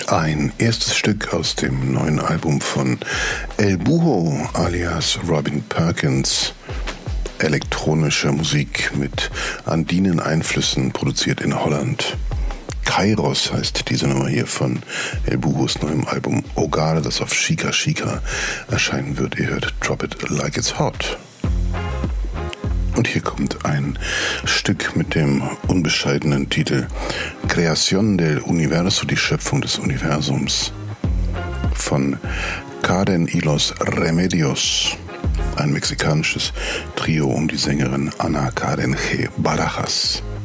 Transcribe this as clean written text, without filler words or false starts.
Ein erstes Stück aus dem neuen Album von El Buho alias Robin Perkins. Elektronische Musik mit andinen Einflüssen, produziert in Holland. Kairos heißt diese Nummer hier von El Buhos neuem Album Ogare, das auf Chica Chica erscheinen wird. Ihr hört Drop It Like It's Hot. Und hier kommt ein Stück mit dem unbescheidenen Titel Creación del Universo, die Schöpfung des Universums, von Karen y los Remedios, ein mexikanisches Trio um die Sängerin Ana Karen G. Barajas.